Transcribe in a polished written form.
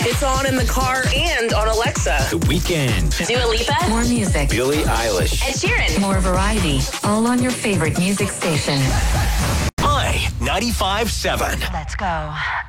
It's on in the car and on Alexa. The Weeknd. Dua Lipa. More music. Billie Eilish. Ed Sheeran. More variety. All on your favorite music station. Hi, 95.7. Let's go.